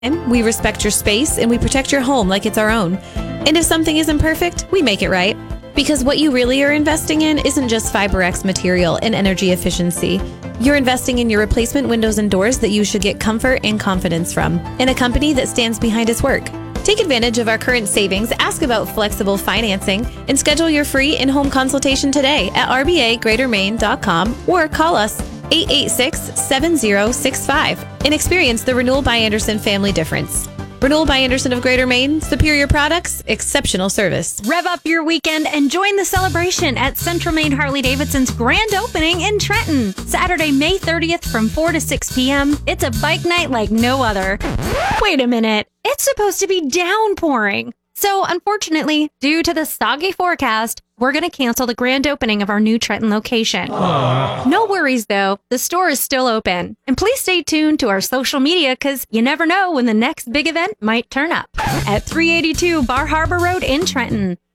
We respect your space and we protect your home like it's our own. And if something isn't perfect, we make it right. Because what you really are investing in isn't just FiberX material and energy efficiency. You're investing in your replacement windows and doors that you should get comfort and confidence from, in a company that stands behind its work. Take advantage of our current savings, ask about flexible financing, and schedule your free in-home consultation today at rbagreatermaine.com or call us 886-7065 and experience the Renewal by Andersen family difference. Renewal by Andersen of Greater Maine, superior products, exceptional service. Rev up your weekend and join the celebration at Central Maine Harley-Davidson's grand opening in Trenton. Saturday, May 30th from 4 to 6 p.m. It's a bike night like no other. Wait a minute. It's supposed to be downpouring. So, unfortunately, due to the soggy forecast, we're going to cancel the grand opening of our new Trenton location. No worries, though. The store is still open. And please stay tuned to our social media because you never know when the next big event might turn up. At 382 Bar Harbor Road in Trenton.